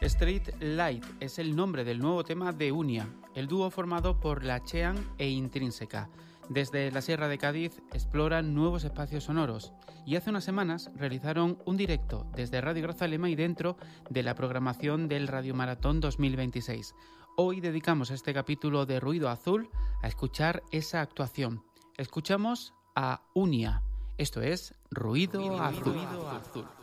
Street Light es el nombre del nuevo tema de Unia, el dúo formado por La Chean e Intrínseca. Desde la Sierra de Cádiz exploran nuevos espacios sonoros y hace unas semanas realizaron un directo desde Radio Grazalema y dentro de la programación del Radio Maratón 2026. Hoy dedicamos este capítulo de Ruido Azul a escuchar esa actuación. Escuchamos a Unia, esto es Ruido Azul.